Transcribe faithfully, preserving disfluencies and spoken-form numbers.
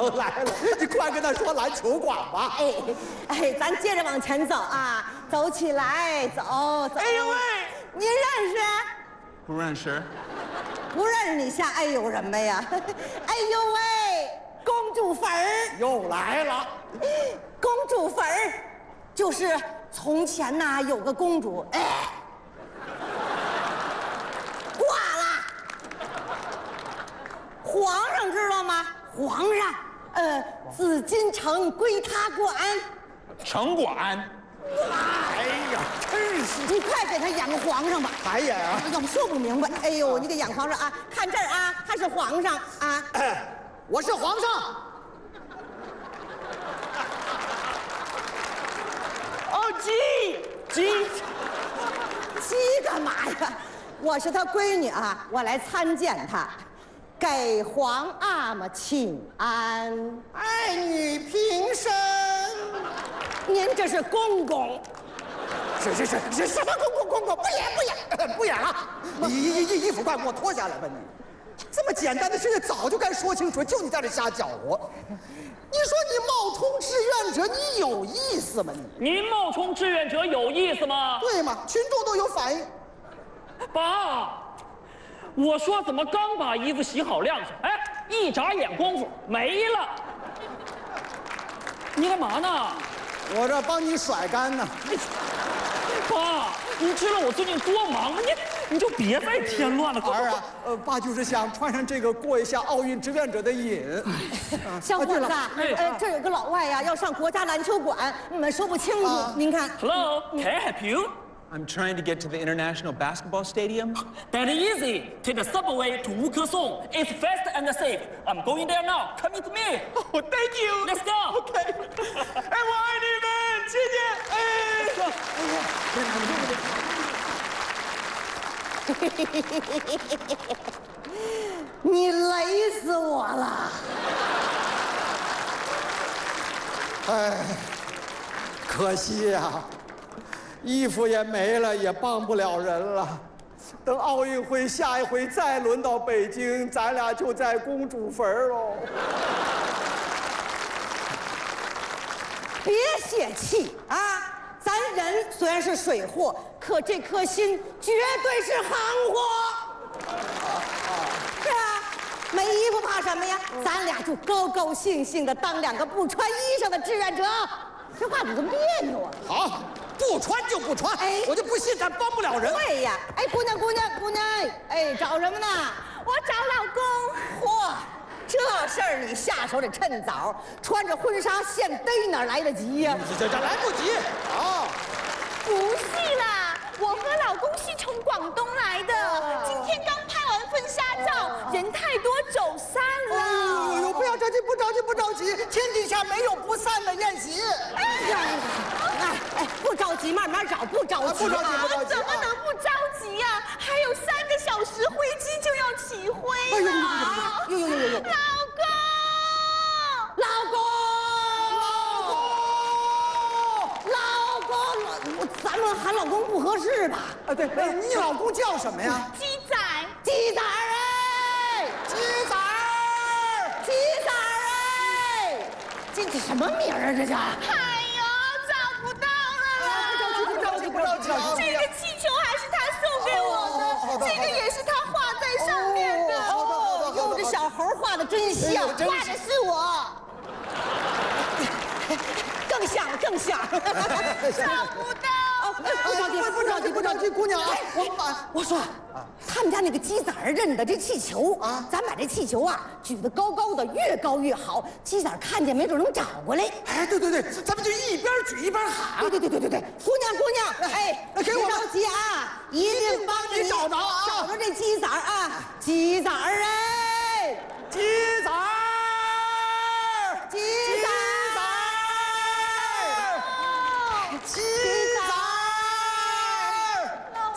来了，你快跟他说篮球馆吧。 哎哎，咱接着往前走啊，走起来，走走。 哎呦喂， 您认识？ 不认识。 不认识你像哎呦什么呀？哎呦喂，公主坟儿又来了。 公主坟儿，就是从前呐有个公主，哎，挂了。皇上知道吗？皇上，呃，紫禁城归他管。 城管。 哎呀，真是！ 你快给他演个皇上吧。 还演啊？ 要不说不明白。哎呦，你给演皇上啊！看这儿啊，他是皇上啊。 哎，我是皇上。 哦，鸡鸡鸡干嘛呀？我是他闺女啊，我来参见她，给皇阿玛请安。 爱女平身。 您这是公公。 是是是是什么公公公公？不演不演不演了！你衣衣衣服快给我脱下来吧你！这么简单的事情早就该说清楚，就你在这瞎搅和。你说你冒充志愿者，你有意思吗你？ 您冒充志愿者有意思吗？ 对吗？群众都有反应。 爸，我说怎么刚把衣服洗好晾上，哎，一眨眼功夫没了。你干嘛呢？ 我这帮你甩干呢。 爸，你知道我最近多忙吗？你你就别再添乱了。 儿啊，呃，爸就是想穿上这个过一下奥运志愿者的瘾。 小伙子，呃，这有个老外呀，要上国家篮球馆，你们说不清楚。您看 ，Hello, can I help you? I'm trying to get to the International Basketball Stadium. That easy. Take the subway to Wukesong. It's fast and safe. I'm going there now. Come with me. Oh, thank you. Let's go. Okay. 哎，我爱你们，谢谢。哎， 你雷死我了！ 哎，可惜呀、啊，衣服也没了，也帮不了人了。等奥运会下一回再轮到北京，咱俩就在公主坟喽。 别泄气啊！咱人虽然是水货，可这颗心绝对是行货。是啊，没衣服怕什么呀？咱俩就高高兴兴的当两个不穿衣裳的志愿者。这话怎么这么别扭啊？ 好，不穿就不穿，哎，我就不信咱帮不了人。 对呀，哎，姑娘，姑娘，姑娘，哎，找什么呢？我找老公。嚯！这事儿你下手得趁早，穿着婚纱现逮哪来得及呀？ 这这来不及啊！ 不是啦，我和老公是从广东来的，今天刚拍完婚纱照，人太多走散了。 哎呦呦，不要着急，不着急，不着急，天底下没有不散的宴席。 哎呀，哎哎，不着急，慢慢找，不着急， 不着急，不着急。 怎么能不着急呀？还有三个小时飞机就要起飞了。 呦呦呦呦呦！ 老公， 老公，老公，老公，咱们喊老公不合适吧？ 啊，对，哎，你老公叫什么呀？ 鸡仔， 鸡仔儿哎， 鸡仔儿， 鸡仔儿哎，这这什么名儿啊？这叫？ 哎呦，找不到了。 不着急，不着急，不着急。 这个气球还是他送给我的，这个也是他画在上面的。 哦，哟，这小猴画的真像，画的是我。更像了，更像。 找不到。 不着急，不着急，不着急， 姑娘啊， 我把我说，他们家那个鸡仔儿认的这气球啊，咱把这气球啊举得高高的，越高越好。鸡仔看见没准能找过来。 哎，对对对，咱们就一边举一边喊。 对对对对对对，姑娘姑娘，哎， 给我别着急啊，一定帮你找着啊， 找着这鸡仔儿啊，鸡仔儿啊。